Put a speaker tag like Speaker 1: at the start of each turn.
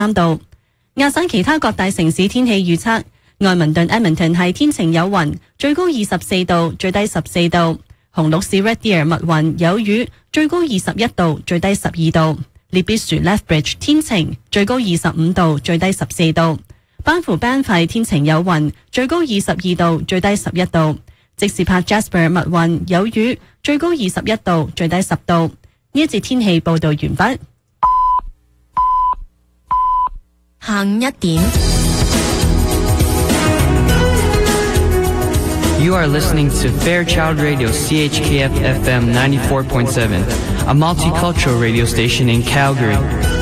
Speaker 1: 3度。亞省其他各大城市天氣預測，愛民頓 Edmonton 係天晴有雲，最高24度，最低14度。紅綠市 Red Deer 密雲有雨，最高21度，最低12度。列必樹 Lethbridge 天晴，最高25度，最低14度。班夫班費天晴有雲，最高22度，最低11度。即時拍 Jasper 密雲有雨，最高21度，最低10度。呢一節天氣報導完畢。
Speaker 2: 下午1點。
Speaker 3: You are listening to Fairchild Radio CHKF FM 94.7, a multicultural radio station in Calgary.